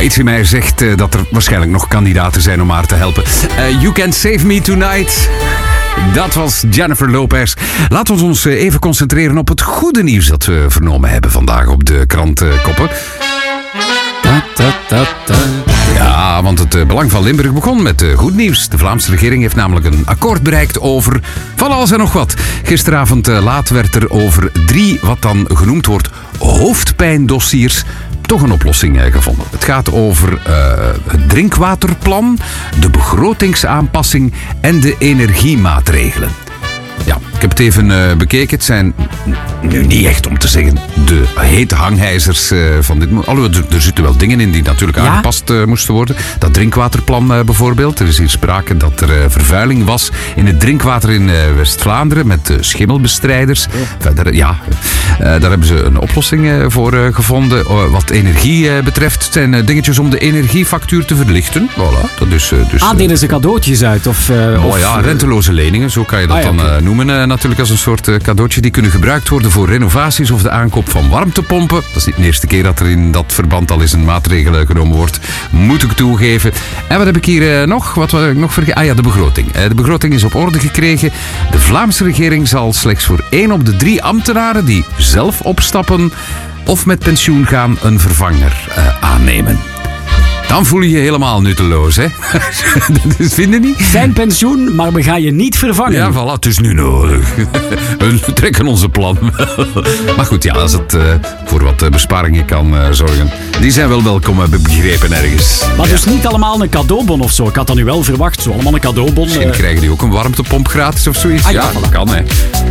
Maar iets in mij zegt dat er waarschijnlijk nog kandidaten zijn om haar te helpen. You Can Save Me Tonight. Dat was Jennifer Lopez. Laten we ons even concentreren op het goede nieuws dat we vernomen hebben vandaag op de krantenkoppen. Ja, want het Belang van Limburg begon met goed nieuws. De Vlaamse regering heeft namelijk een akkoord bereikt over van alles en nog wat. Gisteravond laat werd er over 3, wat dan genoemd wordt, hoofdpijndossiers, toch een oplossing gevonden. Het gaat over het drinkwaterplan, de begrotingsaanpassing en de energiemaatregelen. Ja, ik heb het even bekeken. Het zijn nu niet echt om te zeggen de hete hangijzers van dit. Alhoewel, er zitten wel dingen in die natuurlijk aangepast moesten worden. Dat drinkwaterplan bijvoorbeeld. Er is hier sprake dat er vervuiling was in het drinkwater in West-Vlaanderen met schimmelbestrijders. Verder, daar hebben ze een oplossing voor gevonden. Wat energie betreft, het zijn dingetjes om de energiefactuur te verlichten. Voilà, dat is, delen ze cadeautjes uit? Renteloze leningen, zo kan je dat dan noemen. Natuurlijk als een soort cadeautje. Die kunnen gebruikt worden voor renovaties of de aankoop van warmtepompen. Dat is niet de eerste keer dat er in dat verband al eens een maatregel genomen wordt. Moet ik toegeven. En wat heb ik hier nog? Wat heb ik nog vergeten? De begroting. De begroting is op orde gekregen. De Vlaamse regering zal slechts voor 1 op de 3 ambtenaren die zelf opstappen of met pensioen gaan een vervanger aannemen. Dan voel je je helemaal nutteloos, hè? Dat vind je niet? Zijn pensioen, maar we gaan je niet vervangen. Ja, voilà, het is nu nodig. We trekken onze plan. Maar goed, ja, als het voor wat besparingen kan zorgen. Die zijn wel welkom, heb ik begrepen ergens. Maar dus niet allemaal een cadeaubon of zo. Ik had dat nu wel verwacht, zo allemaal een cadeaubon. Misschien krijgen die ook een warmtepomp gratis of zoiets. Ja, dat kan, hè.